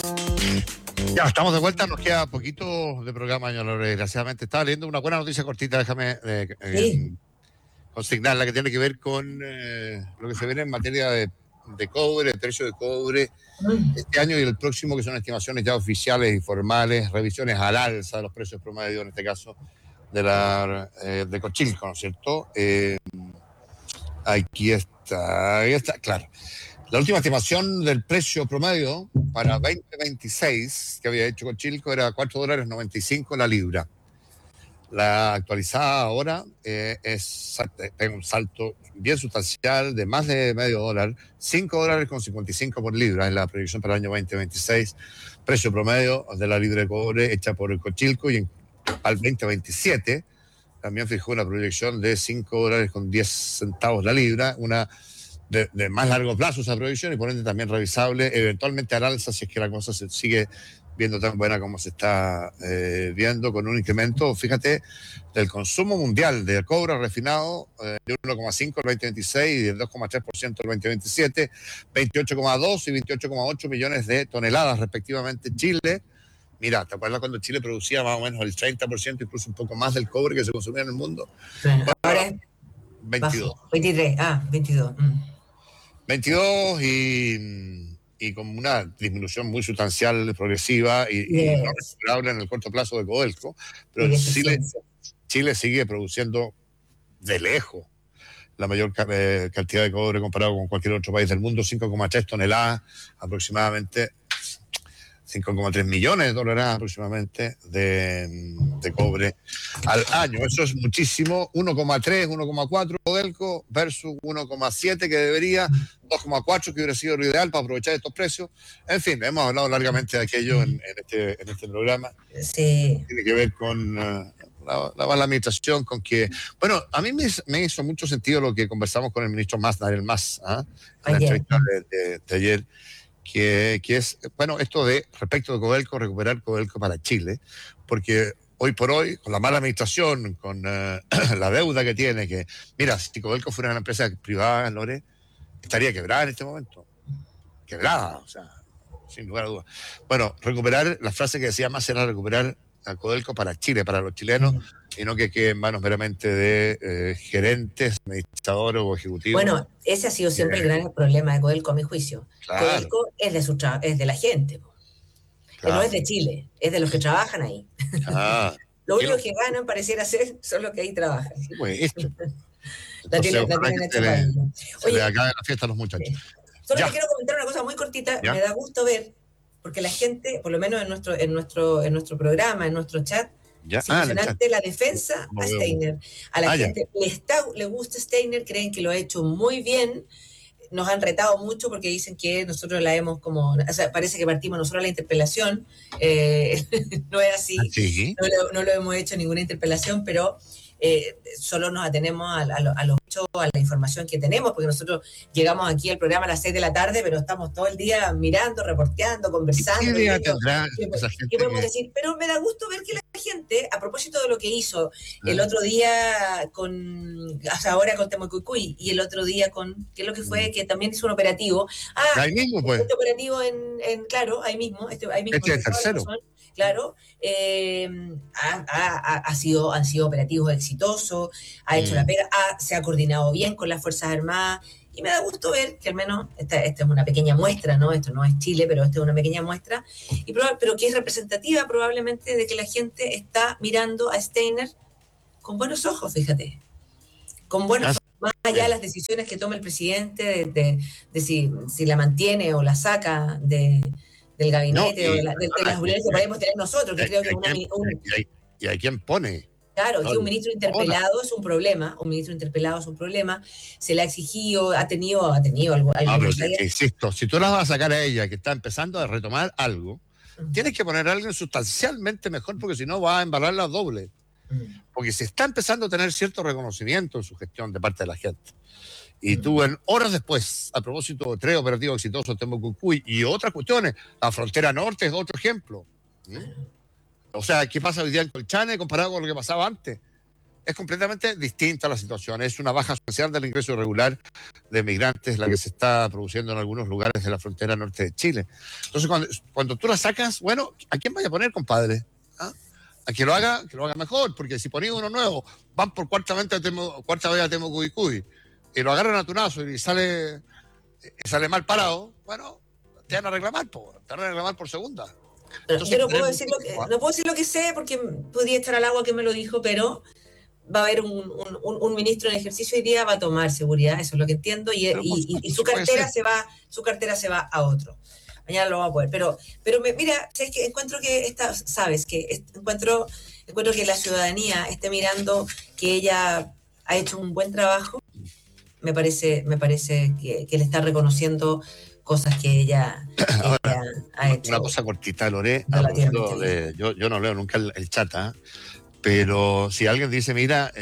Ya, estamos de vuelta, nos queda poquito de programa, señor Lore, desgraciadamente. Estaba leyendo una buena noticia cortita, déjame Sí. consignarla, que tiene que ver con lo que se viene en materia de cobre, el precio de cobre, este año y el próximo, que son estimaciones ya oficiales y formales, revisiones al alza de los precios promedio, en este caso, de Cochilco, ¿no es cierto? Ahí está, claro. La última estimación del precio promedio para 2026 que había hecho Cochilco era $4.95 la libra. La actualizada ahora es un salto bien sustancial de más de medio dólar, $5.55 por libra en la proyección para el año 2026. Precio promedio de la libra de cobre hecha por el Cochilco, y al 2027 también fijó una proyección de $5.10 la libra, una de más largo plazo esa proyección, y por ende también revisable, eventualmente al alza, si es que la cosa se sigue viendo tan buena como se está viendo, con un incremento, fíjate, del consumo mundial de cobre refinado de 1,5 el 2026 y del 2,3% el 2027, 28,2 y 28,8 millones de toneladas respectivamente. Chile, mira, ¿te acuerdas cuando Chile producía más o menos el 30%, incluso un poco más del cobre que se consumía en el mundo? Sí. Ahora es 22. 23, 22. 22 y con una disminución muy sustancial, progresiva y no Yes. recuperable en el corto plazo de Codelco, Y pero de eficiencia. Chile sigue produciendo de lejos la mayor cantidad de cobre comparado con cualquier otro país del mundo, 5,3 toneladas aproximadamente, 5,3 millones de toneladas aproximadamente de cobre al año. Eso es muchísimo. 1,3, 1,4 Codelco versus 1,7 que debería, 2,4 que hubiera sido lo ideal para aprovechar estos precios. En fin, hemos hablado largamente de aquello en este programa. Sí. Tiene que ver con la mala administración, con que... Bueno, a mí me hizo mucho sentido lo que conversamos con el ministro Masnar, el MAS, en la Ayer. entrevista de ayer, que es, bueno, esto de respecto de Codelco, recuperar Codelco para Chile, porque hoy por hoy, con la mala administración, con la deuda que tiene, que, mira, si Codelco fuera una empresa privada, Lore, estaría quebrada en este momento. Quebrada, o sea, sin lugar a dudas. Bueno, recuperar, la frase que decía más era recuperar a Codelco para Chile, para los chilenos, y no que quede en manos meramente de gerentes, administradores o ejecutivos. Bueno, ese ha sido siempre el gran problema de Codelco, a mi juicio. Claro, Codelco es es de la gente, no claro. es de Chile, es de los que trabajan ahí. Ah, Lo único que ganan pareciera ser son los que ahí trabajan. sí, pues esto. La Entonces, tienen ojalá que hecho para ellos. se le Oye, acabe la fiesta a los muchachos. solo Ya, te quiero comentar una cosa muy cortita, ya, me da gusto ver, porque la gente, por lo menos en nuestro programa, en nuestro chat, ya. es impresionante la defensa No a veo. Steiner. A la Ya. gente le gusta Steiner, creen que lo ha hecho muy bien. Nos han retado mucho porque dicen que nosotros la hemos como, o sea, parece que partimos nosotros la interpelación, no es así, Sí. no lo hemos hecho ninguna interpelación, pero solo nos atenemos a los hechos, a la información que tenemos, porque nosotros llegamos aquí al programa a las 6 de la tarde, pero estamos todo el día mirando, reporteando, conversando. ¿Qué idea viendo tendrá esa qué gente podemos que... decir, pero me da gusto ver que la gente, a propósito de lo que hizo el otro día ahora con Temucuicui y el otro día ¿qué es lo que fue? Que también hizo un operativo. Ahí mismo, pues. Este operativo claro, ahí mismo. Este es el tercero. Claro, han sido operativos exitosos, ha hecho la pega, se ha coordinado bien con las Fuerzas Armadas, y me da gusto ver que al menos esta es una pequeña muestra, ¿no? Esto no es Chile, pero esta es una pequeña muestra, pero que es representativa probablemente de que la gente está mirando a Steiner con buenos ojos, fíjate, con buenos ojos, más allá de las decisiones que toma el presidente de si la mantiene o la saca del gabinete, o de las unidades que podemos tener nosotros, que creo que y hay quien pone. Claro, que un ministro interpelado es un problema, se le ha exigido, ha tenido algo. Pero insisto, si tú la vas a sacar a ella, que está empezando a retomar algo, tienes que poner a alguien sustancialmente mejor, porque si no va a embarrarla doble. Porque se está empezando a tener cierto reconocimiento en su gestión de parte de la gente. Y tú, en horas después, a propósito de 3 operativos exitosos, Temucuicui y otras cuestiones, la frontera norte es otro ejemplo. O sea, ¿qué pasa hoy día en Colchane comparado con lo que pasaba antes? es completamente distinta la situación. Es una baja sustancial del ingreso irregular de migrantes la que se está produciendo en algunos lugares de la frontera norte de Chile. Entonces, cuando tú la sacas, bueno, ¿a quién vaya a poner, compadre? ¿Ah? A que lo haga mejor, porque si ponía uno nuevo, van por cuarta vez a Temucuicui y lo agarran a tunazo y sale mal parado, bueno, te van a reclamar por segunda. Entonces, yo no puedo decir lo que sé porque podía estar al agua que me lo dijo, pero va a haber un ministro en ejercicio hoy día, va a tomar seguridad, eso es lo que entiendo, y su cartera se va a otro. Mañana lo va a poder. Pero mira, ¿sabes qué? Encuentro que la ciudadanía esté mirando que ella ha hecho un buen trabajo. Me parece que le está reconociendo cosas que ella ha hecho. Una cosa cortita, Lore, yo no leo nunca el chat, ¿eh? Pero si alguien dice, mira,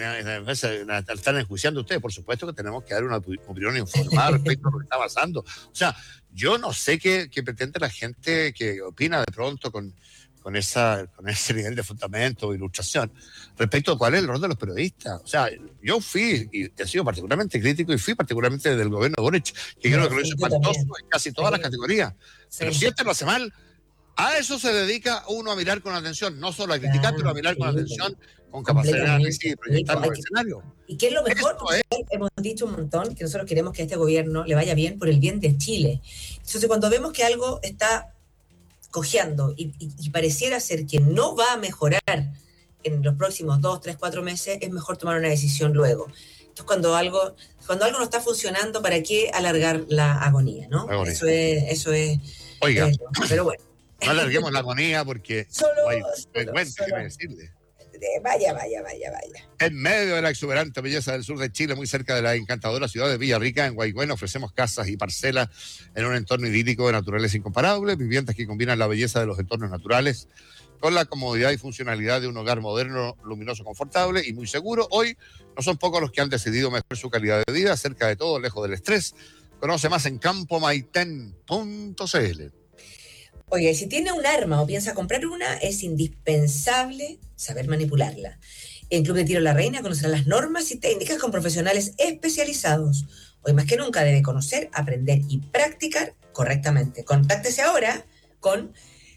están enjuiciando ustedes, por supuesto que tenemos que dar una opinión informada respecto a lo que está pasando. O sea, yo no sé qué pretende la gente que opina de pronto con ese nivel de fundamento o ilustración respecto a cuál es el rol de los periodistas. O sea, yo fui, y he sido particularmente crítico, y fui particularmente del gobierno de Boric, que creo que lo hizo espantoso en casi todas las categorías. Sí. Pero si lo hace mal, a eso se dedica uno a mirar con atención, no solo a criticar, pero a mirar con atención, con capacidad de análisis y proyectar los escenarios. ¿Y qué es lo mejor? Hemos dicho un montón que nosotros queremos que a este gobierno le vaya bien por el bien de Chile. Entonces, cuando vemos que algo está cojeando y pareciera ser que no va a mejorar en los próximos 2, 3, 4 meses, es mejor tomar una decisión luego. Entonces, cuando algo no está funcionando, ¿para qué alargar la agonía, no? Eso es. Oiga, pero bueno. No alarguemos la agonía porque déjeme decirle. Vaya. En medio de la exuberante belleza del sur de Chile, muy cerca de la encantadora ciudad de Villarrica, en Guaiguén, ofrecemos casas y parcelas en un entorno idílico de naturaleza incomparable, viviendas que combinan la belleza de los entornos naturales con la comodidad y funcionalidad de un hogar moderno, luminoso, confortable y muy seguro. Hoy no son pocos los que han decidido mejorar su calidad de vida, cerca de todo, lejos del estrés. Conoce más en campomaiten.cl. Oye, si tiene un arma o piensa comprar una, es indispensable saber manipularla. En Club de Tiro La Reina conocerá las normas y técnicas con profesionales especializados. Hoy más que nunca debe conocer, aprender y practicar correctamente. Contáctese ahora con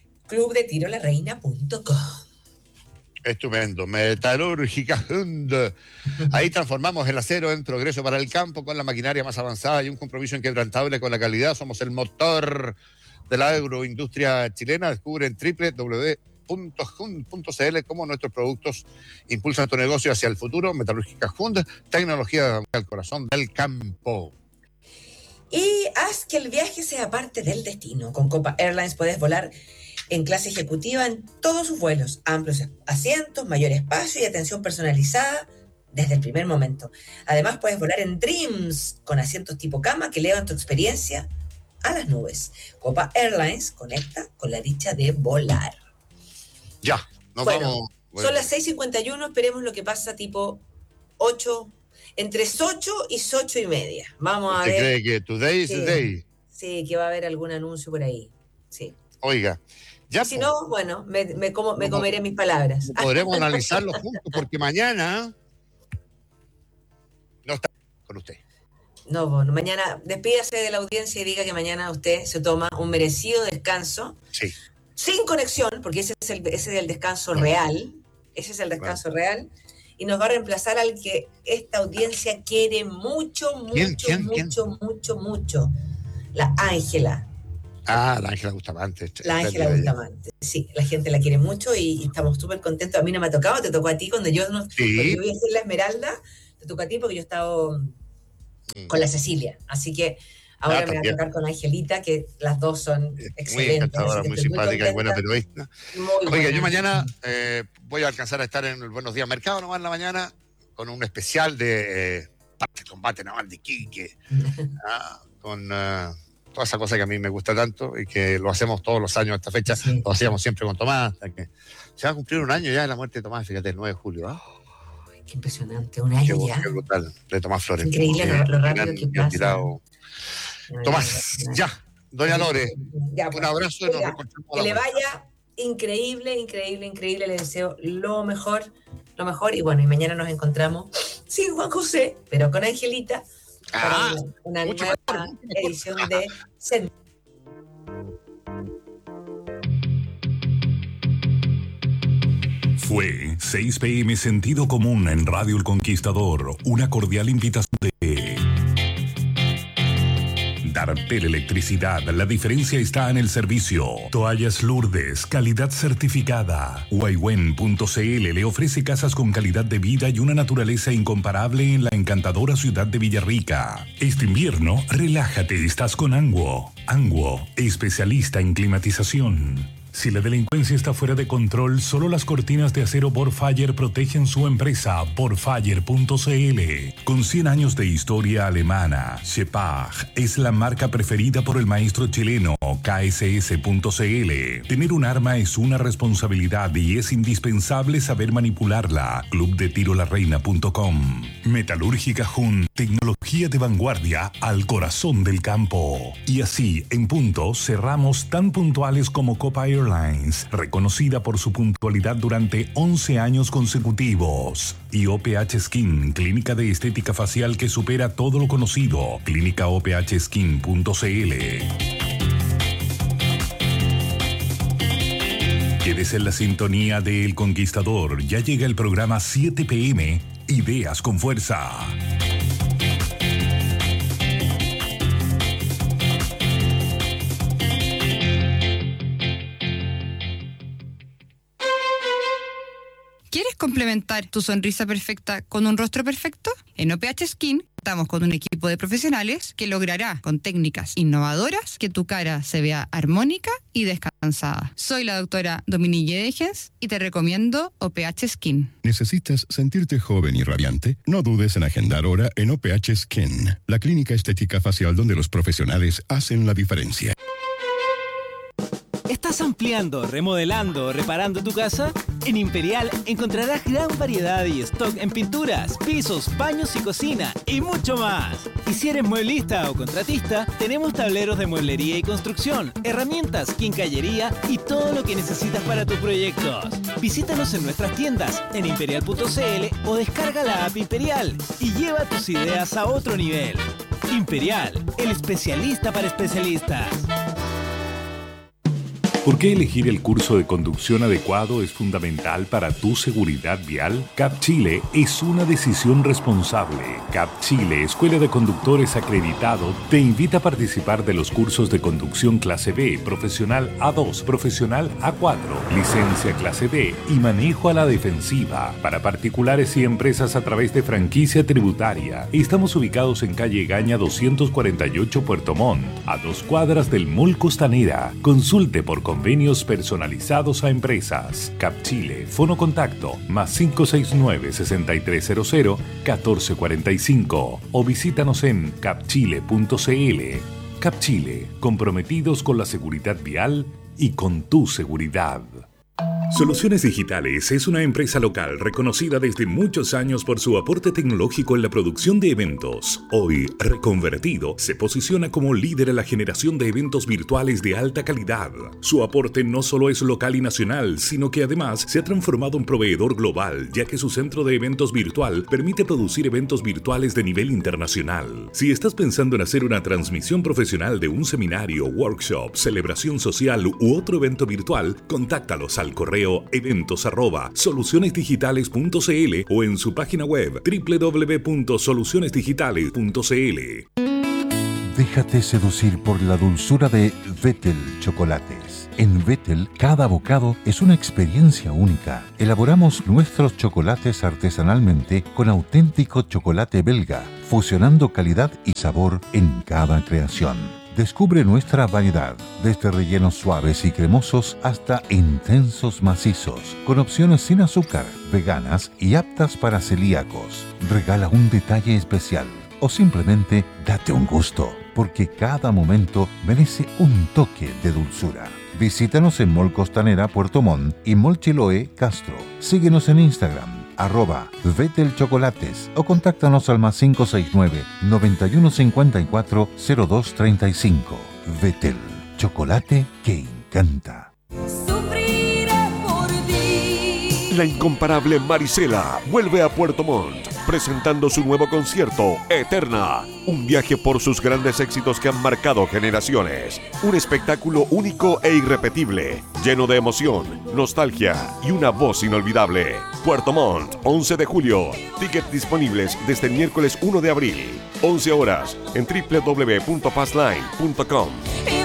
clubdetirolareina.com. Estupendo. Metalúrgica Hund. Ahí transformamos el acero en progreso para el campo con la maquinaria más avanzada y un compromiso inquebrantable con la calidad. Somos el motor de la agroindustria chilena. Descubre en www.hund.cl cómo nuestros productos impulsan tu negocio hacia el futuro. Metalúrgica Hund, tecnología al corazón del campo. Y haz que el viaje sea parte del destino. Con Copa Airlines puedes volar en clase ejecutiva en todos sus vuelos. Amplios asientos, mayor espacio y atención personalizada desde el primer momento. Además puedes volar en Dreams con asientos tipo cama que elevan tu experiencia a las nubes. Copa Airlines conecta con la dicha de volar. Ya, vamos. Son las 6:51, esperemos lo que pasa tipo 8, entre 8 y 8:30. Vamos a ver. ¿Usted cree que today is the day? Sí, que va a haber algún anuncio por ahí. Sí. Oiga. Ya, si no, bueno, me comeré mis palabras. Podremos analizarlo juntos, porque mañana no está con usted. No, bueno, mañana despídase de la audiencia y diga que mañana usted se toma un merecido descanso. Sí. Sin conexión, porque ese es el descanso real. Ese es el descanso real. Y nos va a reemplazar al que esta audiencia quiere mucho. La Ángela. Ah, la Ángela Bustamante. La Ángela Bustamante, sí, la gente la quiere mucho y estamos súper contentos. A mí no me ha tocado, te tocó a ti cuando yo voy a hacer la Esmeralda, te tocó a ti porque yo estaba con la Cecilia, así que ahora me va a tocar con Angelita, que las dos son excelentes. Muy encantadora, muy simpática y buena periodista. Oiga, yo mañana voy a alcanzar a estar en el Buenos Días Mercado nomás en la mañana con un especial de combate naval de Iquique, con toda esa cosa que a mí me gusta tanto y que lo hacemos todos los años a esta fecha, lo hacíamos siempre con Tomás, que se va a cumplir un año ya de la muerte de Tomás, fíjate, el 9 de julio. Qué impresionante, un año ya. Qué brutal, de Tomás Flores. Increíble lo rápido que pasa. Tomás, ya, doña Lore, ya, un abrazo y nos reencontramos. Que le vaya increíble, le deseo lo mejor. lo mejor. Y bueno, y mañana nos encontramos sin Juan José, pero con Angelita, para una nueva edición de Sentido. Fue 6 p.m. Sentido Común en Radio El Conquistador. Una cordial invitación de Dartel Electricidad. La diferencia está en el servicio. Toallas Lourdes, calidad certificada. Waywen.cl le ofrece casas con calidad de vida y una naturaleza incomparable en la encantadora ciudad de Villarrica. Este invierno, relájate, estás con Anguo. Anguo, especialista en climatización. Si la delincuencia está fuera de control, solo las cortinas de acero Borfire protegen su empresa. Borfire.cl. Con 100 años de historia alemana, Shepard es la marca preferida por el maestro chileno. KSS.cl. Tener un arma es una responsabilidad y es indispensable saber manipularla. Clubdetirolarreina.com. Metalúrgica Jun. Tecnología de vanguardia al corazón del campo. Y así, en punto, cerramos tan puntuales como Copa Airlines, reconocida por su puntualidad durante 11 años consecutivos. Y OPH Skin, clínica de estética facial que supera todo lo conocido. clínicaophskin.cl. Quédese en la sintonía de El Conquistador. Ya llega el programa 7 p.m. Ideas con Fuerza. ¿Quieres complementar tu sonrisa perfecta con un rostro perfecto? En OPH Skin estamos con un equipo de profesionales que logrará, con técnicas innovadoras, que tu cara se vea armónica y descansada. Soy la doctora Dominique Degens y te recomiendo OPH Skin. ¿Necesitas sentirte joven y radiante? No dudes en agendar hora en OPH Skin, la clínica estética facial donde los profesionales hacen la diferencia. ¿Estás ampliando, remodelando o reparando tu casa? En Imperial encontrarás gran variedad y stock en pinturas, pisos, baños y cocina y mucho más. Y si eres mueblista o contratista, tenemos tableros de mueblería y construcción, herramientas, quincallería y todo lo que necesitas para tus proyectos. Visítanos en nuestras tiendas en imperial.cl o descarga la app Imperial y lleva tus ideas a otro nivel. Imperial, el especialista para especialistas. ¿Por qué elegir el curso de conducción adecuado es fundamental para tu seguridad vial? CAP Chile es una decisión responsable. CAP Chile, Escuela de Conductores Acreditado, te invita a participar de los cursos de conducción clase B, profesional A2, profesional A4, licencia clase B y manejo a la defensiva para particulares y empresas a través de franquicia tributaria. Estamos ubicados en calle Gaña 248 Puerto Montt, a 2 cuadras del Mall Costanera. Consulte por convenios personalizados a empresas. CAP Chile, fono contacto más 569-6300-1445 o visítanos en capchile.cl. CAP Chile, comprometidos con la seguridad vial y con tu seguridad. Soluciones Digitales es una empresa local reconocida desde muchos años por su aporte tecnológico en la producción de eventos. Hoy, reconvertido, se posiciona como líder en la generación de eventos virtuales de alta calidad. Su aporte no solo es local y nacional, sino que además se ha transformado en proveedor global, ya que su centro de eventos virtual permite producir eventos virtuales de nivel internacional. Si estás pensando en hacer una transmisión profesional de un seminario, workshop, celebración social u otro evento virtual, contáctalos al correo eventos@solucionesdigitales.cl o en su página web www.solucionesdigitales.cl. Déjate seducir por la dulzura de Vettel Chocolates. En Vettel, cada bocado es una experiencia única. Elaboramos nuestros chocolates artesanalmente con auténtico chocolate belga, fusionando calidad y sabor en cada creación. Descubre nuestra variedad, desde rellenos suaves y cremosos hasta intensos macizos, con opciones sin azúcar, veganas y aptas para celíacos. Regala un detalle especial o simplemente date un gusto, porque cada momento merece un toque de dulzura. Visítanos en Mall Costanera Puerto Montt y Mall Chiloé Castro. Síguenos en Instagram @Vettel Chocolates o contáctanos al más 569-9154-0235. Vettel, chocolate que encanta. La incomparable Marisela vuelve a Puerto Montt, presentando su nuevo concierto, Eterna. Un viaje por sus grandes éxitos que han marcado generaciones. Un espectáculo único e irrepetible, lleno de emoción, nostalgia y una voz inolvidable. Puerto Montt, 11 de julio. Tickets disponibles desde el miércoles 1 de abril. 11 horas en www.passline.com.